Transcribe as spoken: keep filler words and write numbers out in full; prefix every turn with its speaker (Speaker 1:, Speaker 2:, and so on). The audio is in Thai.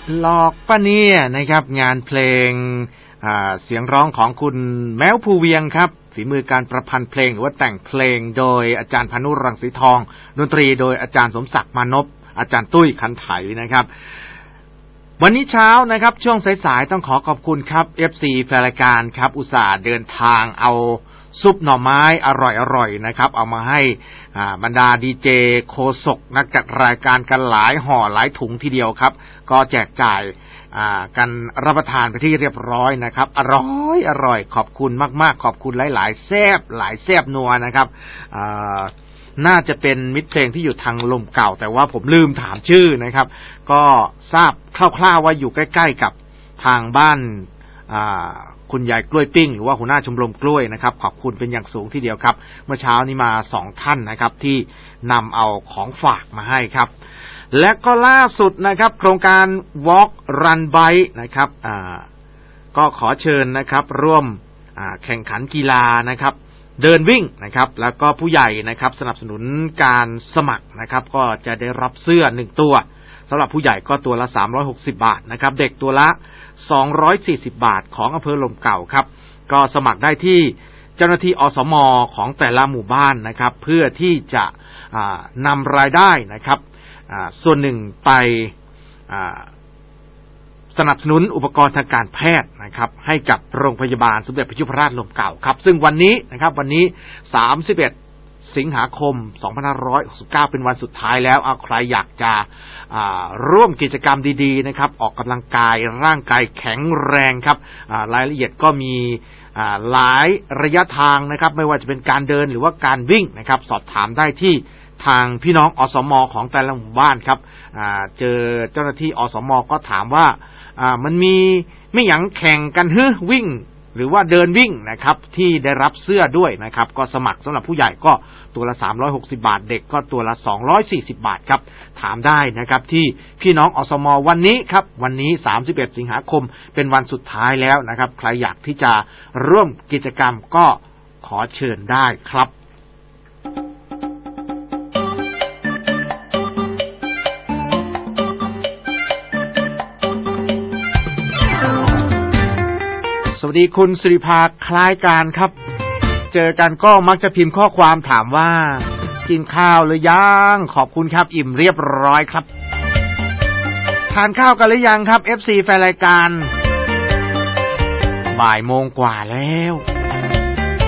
Speaker 1: หลอกปะเนี่ยนะครับงานเพลงเสียงร้องของคุณแม้วภูเวียงครับฝีมือการประพันธ์เพลงหรือว่าแต่งเพลงโดยอาจารย์พานุรังสีทองดนตรีโดยอาจารย์สมศักดิ์มานพอาจารย์ตุ้ยคันไถนะครับวันนี้เช้านะครับช่วงสายๆต้องขอขอบคุณครับ เอฟ ซี แฟนรายการครับอุตส่าห์เดินทางเอาซุปหน่อไม้อร่อยๆนะครับเอามาให้บรรดาดีเจโคศกนักจัดรายการกันหลายห่อหลายถุงทีเดียวครับก็แจกจ่ายกันรับประทานไปที่เรียบร้อยนะครับอร่อยอร่อยขอบคุณมากๆขอบคุณหลายๆแซ่บหลายแซ่บนัวนะครับน่าจะเป็นมิตรเพลงที่อยู่ทางลมเก่าแต่ว่าผมลืมถามชื่อนะครับก็ทราบคร่าวๆว่าอยู่ใกล้ๆกับทางบ้านคุณยายกล้วยปิ้งหรือว่าหัวหน้าชมรมกล้วยนะครับขอบคุณเป็นอย่างสูงทีเดียวครับเมื่อเช้านี้มาสองท่านนะครับที่นำเอาของฝากมาให้ครับและก็ล่าสุดนะครับโครงการ Walk Run Bike นะครับอ่าก็ขอเชิญนะครับร่วมอ่าแข่งขันกีฬานะครับเดินวิ่งนะครับแล้วก็ผู้ใหญ่นะครับสนับสนุนการสมัครนะครับก็จะได้รับเสื้อหนึ่งตัวสำหรับผู้ใหญ่ก็ตัวละสามร้อยหกสิบบาทนะครับเด็กตัวละสองร้อยสี่สิบบาทของอำเภอลมเก่าครับก็สมัครได้ที่เจ้าหน้าที่อสม.ของแต่ละหมู่บ้านนะครับเพื่อที่จะนำรายได้นะครับส่วนหนึ่งไปสนับสนุนอุปกรณ์ทางการแพทย์นะครับให้กับโรงพยาบาลสมเด็จพระยุพราชลมเก่าครับซึ่งวันนี้นะครับวันนี้สามสิบเอ็ดสิงหาคมสองพันห้าร้อยหกสิบเก้าเป็นวันสุดท้ายแล้วเอาใครอยากจะร่วมกิจกรรมดีๆนะครับออกกำลังกายร่างกายแข็งแรงครับรายละเอียดก็มีหลายระยะทางนะครับไม่ว่าจะเป็นการเดินหรือว่าการวิ่งนะครับสอบถามได้ที่ทางพี่น้องอสม.ของแต่ละหมู่บ้านครับเจอเจ้าหน้าที่อสม.ก็ถามว่ามันมีไม่หยังแข่งกันฮึวิ่งหรือว่าเดินวิ่งนะครับที่ได้รับเสื้อด้วยนะครับก็สมัครสำหรับผู้ใหญ่ก็ตัวละสามร้อยหกสิบบาทเด็กก็ตัวละสองร้อยสี่สิบบาทครับถามได้นะครับที่พี่น้องอสม.วันนี้ครับวันนี้สามสิบเอ็ดสิงหาคมเป็นวันสุดท้ายแล้วนะครับใครอยากที่จะร่วมกิจกรรมก็ขอเชิญได้ครับสวัสดีคุณสิริภาคล้ายการครับเจอกันก็มักจะพิมพ์ข้อความถามว่ากินข้าวหรือยังขอบคุณครับอิ่มเรียบร้อยครับทานข้าวกันหรือยังครับ เอฟ ซี แฟนรายการบ่ายโมงกว่าแล้ว